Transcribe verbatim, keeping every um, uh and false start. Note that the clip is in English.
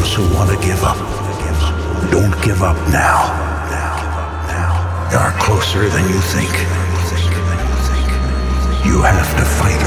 those who want to give up. Don't give up now. You're closer than you think. You have to fight